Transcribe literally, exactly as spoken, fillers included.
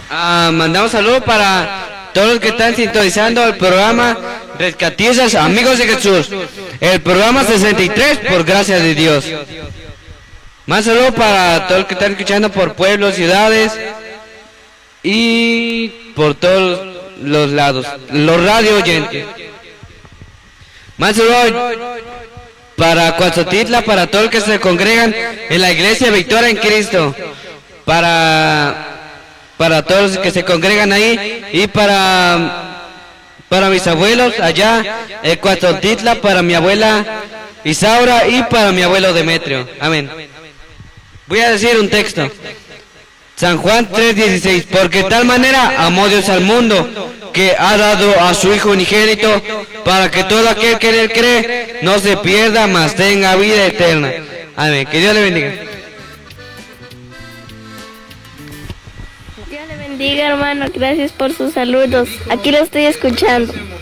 Ah, mandamos saludos para todos los que están sintonizando el programa Rescatistas Amigos de Jesús, el programa sesenta y tres, por gracia de Dios. Más saludos para todos los que están escuchando por pueblos, ciudades y por todos los lados, los radio oyentes. Más saludos para Cuatzotitla, para todos los que se congregan en la iglesia Victoria en Cristo, para para todos los que se congregan ahí, y para para mis abuelos allá en Cuatzotitla, para mi abuela Isaura y para mi abuelo Demetrio. Amén. Voy a decir un texto. San Juan tres dieciséis, porque de tal manera amó Dios al mundo, que ha dado a su Hijo unigénito, para que todo aquel que en él cree no se pierda, mas tenga vida eterna. Amén. Que Dios le bendiga. Dios le bendiga, hermano. Gracias por sus saludos. Aquí lo estoy escuchando.